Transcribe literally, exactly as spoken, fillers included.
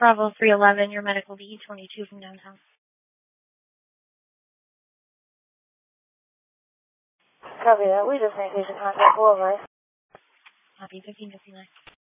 Bravo three eleven, your medical to E twenty-two from downtown. Copy that. We just made patient contact. Below, right? Copy, fifteen fifty-nine.